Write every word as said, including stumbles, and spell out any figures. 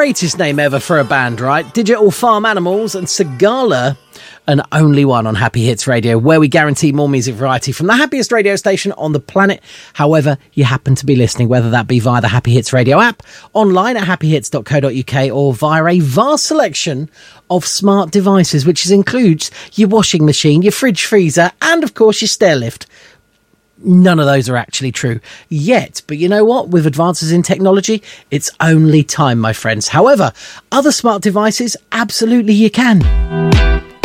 greatest name ever for a band, right? Digital Farm Animals and Sigala, and Only One on Happy Hits Radio, where we guarantee more music variety from the happiest radio station on the planet, however you happen to be listening, whether that be via the Happy Hits Radio app, online at happy hits dot co dot uk, or via a vast selection of smart devices, which includes your washing machine, your fridge freezer, and of course your stair lift. None of those are actually true yet, but you know what? With advances in technology, it's only time, my friends. However, other smart devices, absolutely you can.